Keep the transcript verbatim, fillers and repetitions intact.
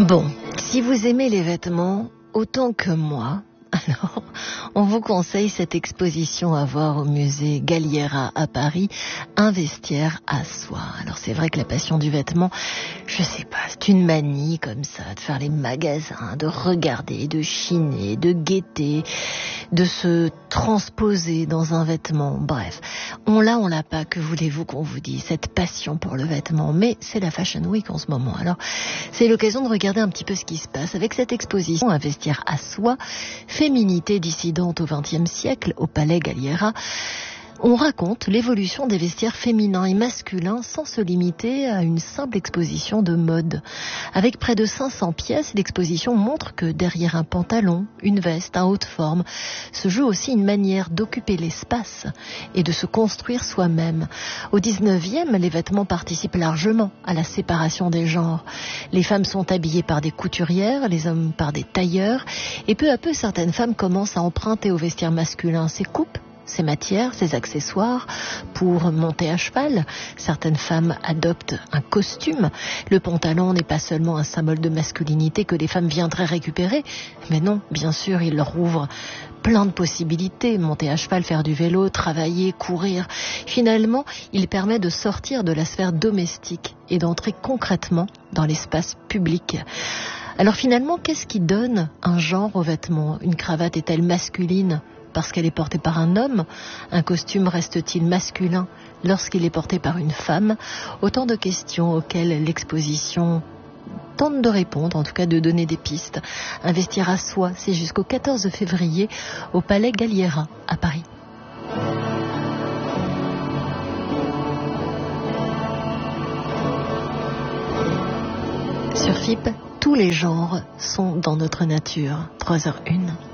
Bon, si vous aimez les vêtements autant que moi, alors on vous conseille cette exposition à voir au musée Galliera à Paris, un vestiaire à soi. Alors c'est vrai que la passion du vêtement, je sais pas, c'est une manie comme ça, de faire les magasins, de regarder, de chiner, de guetter, de se transposer dans un vêtement. Bref, on l'a, on l'a pas, que voulez-vous qu'on vous dise, cette passion pour le vêtement. Mais c'est la Fashion Week en ce moment. Alors c'est l'occasion de regarder un petit peu ce qui se passe avec cette exposition, un vestiaire à soi, féminité dissidente au vingtième siècle, au Palais Galliera. On raconte l'évolution des vestiaires féminins et masculins sans se limiter à une simple exposition de mode. Avec près de cinq cents pièces, l'exposition montre que derrière un pantalon, une veste, un haut de forme, se joue aussi une manière d'occuper l'espace et de se construire soi-même. Au dix-neuvième, les vêtements participent largement à la séparation des genres. Les femmes sont habillées par des couturières, les hommes par des tailleurs, et peu à peu, certaines femmes commencent à emprunter au vestiaire masculin ses coupes, ses matières, ses accessoires pour monter à cheval. Certaines femmes adoptent un costume. Le pantalon n'est pas seulement un symbole de masculinité que les femmes viendraient récupérer, mais non, bien sûr, il leur ouvre plein de possibilités. Monter à cheval, faire du vélo, travailler, courir. Finalement, il permet de sortir de la sphère domestique et d'entrer concrètement dans l'espace public. Alors finalement, qu'est-ce qui donne un genre aux vêtements ? Une cravate est-elle masculine parce qu'elle est portée par un homme? Un costume reste-t-il masculin lorsqu'il est porté par une femme? Autant de questions auxquelles l'exposition tente de répondre, en tout cas de donner des pistes. Un vestiaire à soi, c'est jusqu'au quatorze février au Palais Galliera à Paris. Sur F I P, tous les genres sont dans notre nature. trois heures une.